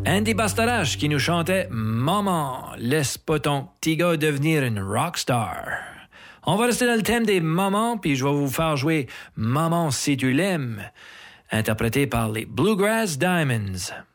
Andy Bastarache qui nous chantait « Maman, laisse pas ton petit gars devenir une rockstar ». On va rester dans le thème des mamans, puis je vais vous faire jouer « Maman, si tu l'aimes », interprété par les Bluegrass Diamonds.